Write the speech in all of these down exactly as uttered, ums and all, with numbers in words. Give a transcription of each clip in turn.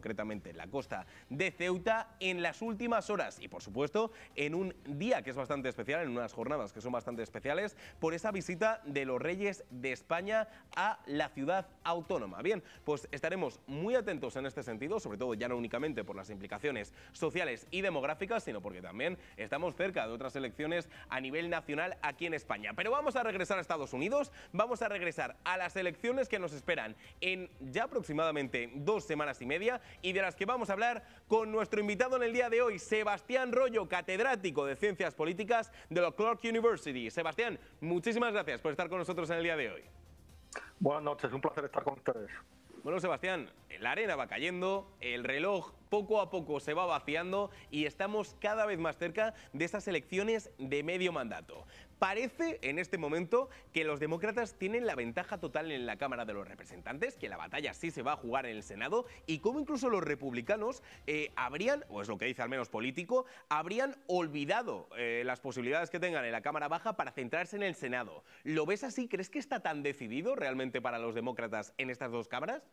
concretamente en la costa de Ceuta, en las últimas horas y, por supuesto, en un día que es bastante especial, en unas jornadas que son bastante especiales, por esa visita de los Reyes de España a la ciudad autónoma. Bien, pues estaremos muy atentos en este sentido, sobre todo ya no únicamente por las implicaciones sociales y demográficas, sino porque también estamos cerca de otras elecciones a nivel nacional aquí en España. Pero vamos a regresar a Estados Unidos, vamos a regresar a las elecciones que nos esperan en ya aproximadamente dos semanas y media y de las que vamos a hablar con nuestro invitado en el día de hoy, Sebastián Royo, catedrático de Ciencias Políticas de la Clark University. Sebastián, muchísimas gracias por estar con nosotros en el día de hoy. Buenas noches, un placer estar con ustedes. Bueno, Sebastián, la arena va cayendo, el reloj poco a poco se va vaciando y estamos cada vez más cerca de esas elecciones de medio mandato. Parece en este momento que los demócratas tienen la ventaja total en la Cámara de los Representantes, que la batalla sí se va a jugar en el Senado y como incluso los republicanos eh, habrían, o es lo que dice al menos Político, habrían olvidado eh, las posibilidades que tengan en la Cámara Baja para centrarse en el Senado. ¿Lo ves así? ¿Crees que está tan decidido realmente para los demócratas en estas dos cámaras?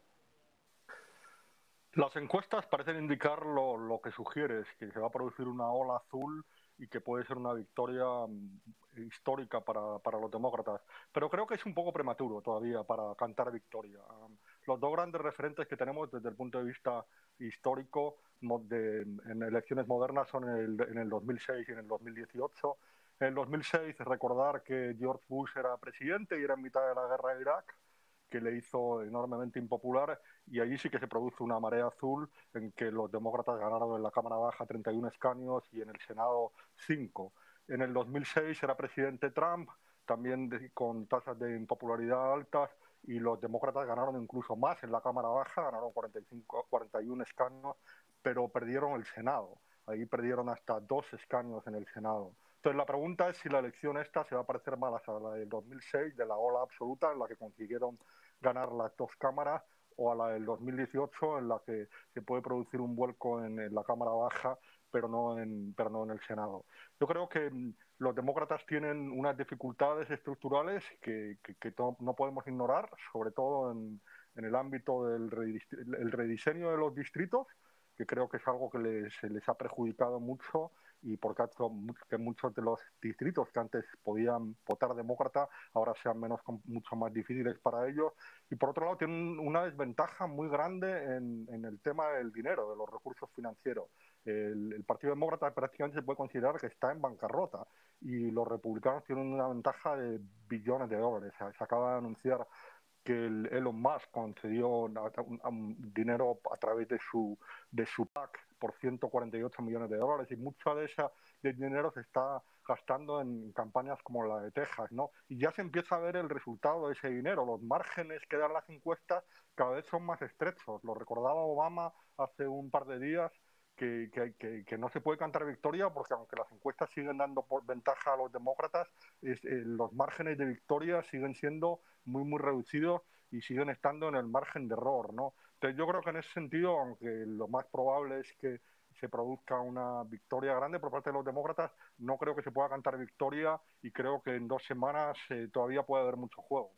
Las encuestas parecen indicar lo, lo que sugieres, que se va a producir una ola azul y que puede ser una victoria um, histórica para, para los demócratas. Pero creo que es un poco prematuro todavía para cantar victoria. Um, los dos grandes referentes que tenemos desde el punto de vista histórico de, en elecciones modernas son en el, en el dos mil seis y en el dos mil dieciocho. En el dos mil seis, recordar que George Bush era presidente y era en mitad de la guerra de Irak, que le hizo enormemente impopular, y allí sí que se produce una marea azul en que los demócratas ganaron en la Cámara Baja treinta y uno escaños y en el Senado cinco. En el dos mil seis era presidente Trump, también de, con tasas de impopularidad altas, y los demócratas ganaron incluso más en la Cámara Baja, ganaron cuarenta y cinco, cuarenta y uno escaños, pero perdieron el Senado. Ahí perdieron hasta dos escaños en el Senado. Entonces la pregunta es si la elección esta se va a parecer más a la del dos mil seis, de la ola absoluta, en la que consiguieron ganar las dos cámaras, o a la del dos mil dieciocho, en la que se puede producir un vuelco en, en la Cámara Baja, pero no, en, pero no en el Senado. Yo creo que mmm, los demócratas tienen unas dificultades estructurales que, que, que to, no podemos ignorar, sobre todo en, en el ámbito del el rediseño de los distritos, que creo que es algo que les, se les ha perjudicado mucho, y porque ha hecho que muchos de los distritos que antes podían votar demócrata ahora sean menos, mucho más difíciles para ellos. Y por otro lado tienen una desventaja muy grande en, en el tema del dinero, de los recursos financieros. El, el Partido Demócrata prácticamente se puede considerar que está en bancarrota y los republicanos tienen una ventaja de billones de dólares. Se, se acaba de anunciar que el Elon Musk concedió un, un dinero a través de su, de su PAC por ciento cuarenta y ocho millones de dólares, y mucho de ese de dinero se está gastando en campañas como la de Texas, ¿no? Y ya se empieza a ver el resultado de ese dinero. Los márgenes que dan las encuestas cada vez son más estrechos. Lo recordaba Obama hace un par de días, Que, que, que, que no se puede cantar victoria porque aunque las encuestas siguen dando por ventaja a los demócratas, es, eh, los márgenes de victoria siguen siendo muy muy reducidos y siguen estando en el margen de error, ¿no? Entonces yo creo que en ese sentido, aunque lo más probable es que se produzca una victoria grande por parte de los demócratas, no creo que se pueda cantar victoria, y creo que en dos semanas eh, todavía puede haber mucho juego.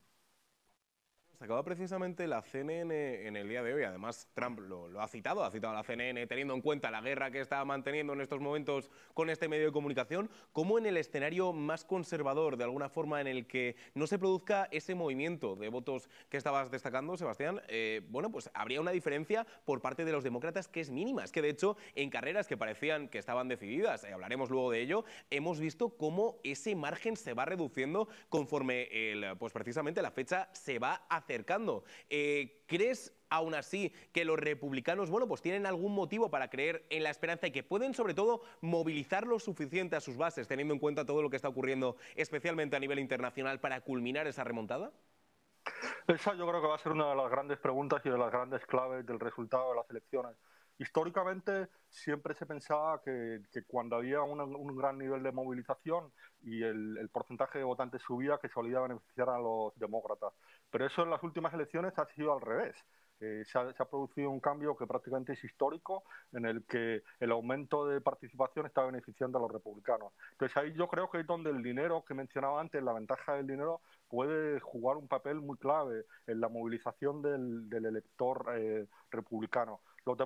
Se acaba precisamente la C N N en el día de hoy, además Trump lo, lo ha citado, ha citado a la C N N teniendo en cuenta la guerra que está manteniendo en estos momentos con este medio de comunicación, como en el escenario más conservador, de alguna forma en el que no se produzca ese movimiento de votos que estabas destacando, Sebastián, eh, bueno, pues habría una diferencia por parte de los demócratas que es mínima. Es que de hecho en carreras que parecían que estaban decididas, eh, hablaremos luego de ello, hemos visto cómo ese margen se va reduciendo conforme el, pues precisamente la fecha se va a acercando. Eh, ¿Crees aún así que los republicanos, bueno, pues tienen algún motivo para creer en la esperanza y que pueden sobre todo movilizar lo suficiente a sus bases, teniendo en cuenta todo lo que está ocurriendo especialmente a nivel internacional, para culminar esa remontada? Esa yo creo que va a ser una de las grandes preguntas y de las grandes claves del resultado de las elecciones. Históricamente siempre se pensaba que, que cuando había una, un gran nivel de movilización y el, el porcentaje de votantes subía, que solía beneficiar a los demócratas. Pero eso en las últimas elecciones ha sido al revés. Eh, se, ha, se ha producido un cambio que prácticamente es histórico, en el que el aumento de participación está beneficiando a los republicanos. Entonces ahí yo creo que es donde el dinero que mencionaba antes, la ventaja del dinero, puede jugar un papel muy clave en la movilización del, del elector eh, republicano.